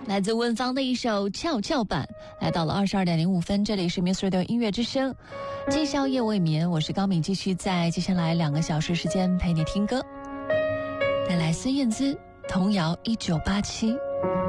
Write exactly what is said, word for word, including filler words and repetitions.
来自文芳的一首跷跷板，来到了二十二点零五分，这里是 Miss Radio 音乐之声，今宵夜未眠，我是高敏，继续在接下来两个小时时间陪你听歌，带来孙燕姿童谣一九八七。